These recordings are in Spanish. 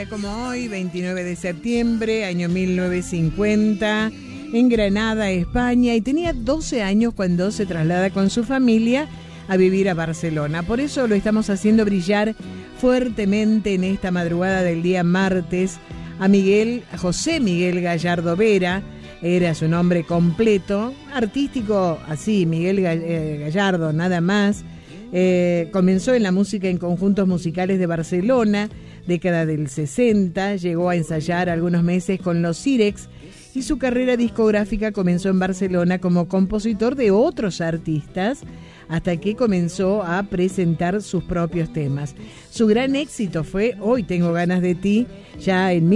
Como hoy, 29 de septiembre, año 1950, en Granada, España, y tenía 12 años cuando se traslada con su familia a vivir a Barcelona. Por eso lo estamos haciendo brillar fuertemente en esta madrugada del día martes a José Miguel Gallardo Vera. Era su nombre completo, artístico así, Miguel Gallardo, nada más. Comenzó en la música en conjuntos musicales de Barcelona, década del 60, llegó a ensayar algunos meses con los Sirex y su carrera discográfica comenzó en Barcelona como compositor de otros artistas hasta que comenzó a presentar sus propios temas. Su gran éxito fue Hoy tengo ganas de ti, ya en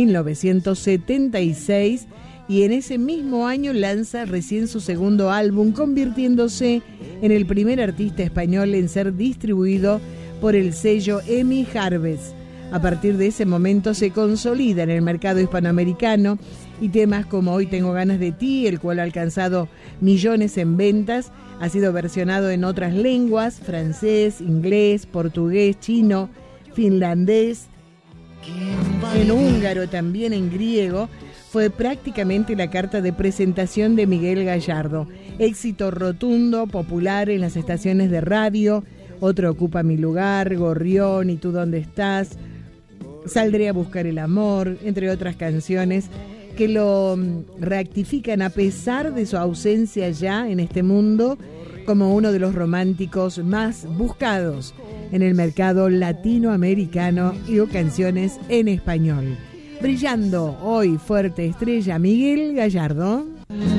1976, y en ese mismo año lanza recién su segundo álbum, convirtiéndose en el primer artista español en ser distribuido por el sello EMI Harvest. A partir de ese momento se consolida en el mercado hispanoamericano y temas como Hoy tengo ganas de ti, el cual ha alcanzado millones en ventas, ha sido versionado en otras lenguas, francés, inglés, portugués, chino, finlandés, en húngaro, también en griego. Fue prácticamente la carta de presentación de Miguel Gallardo. Éxito rotundo, popular en las estaciones de radio, Otro ocupa mi lugar, Gorrión, ¿Y tú dónde estás?, Saldré a buscar el amor, entre otras canciones que lo rectifican a pesar de su ausencia ya en este mundo como uno de los románticos más buscados en el mercado latinoamericano y canciones en español. Brillando hoy fuerte estrella Miguel Gallardo.